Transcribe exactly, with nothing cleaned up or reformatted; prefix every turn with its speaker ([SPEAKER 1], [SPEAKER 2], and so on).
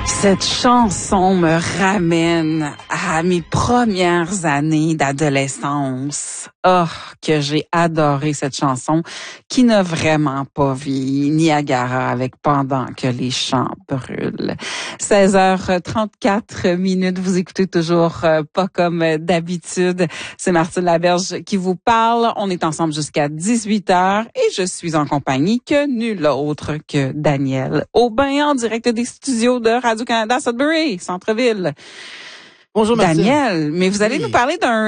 [SPEAKER 1] Cette chanson me ramène à mes premières années d'adolescence. Oh, que j'ai adoré cette chanson qui n'a vraiment pas vieilli. Niagara avec Pendant que les champs brûlent. seize heures trente-quatre minutes, vous écoutez toujours euh, pas comme d'habitude. C'est Martine Laberge qui vous parle. On est ensemble jusqu'à dix-huit heures et je suis en compagnie que nul autre que Daniel Aubin en direct des studios de Radio-Canada Sudbury, Centre-Ville.
[SPEAKER 2] Bonjour Martine.
[SPEAKER 1] Daniel, mais vous allez
[SPEAKER 2] Oui.
[SPEAKER 1] nous parler d'un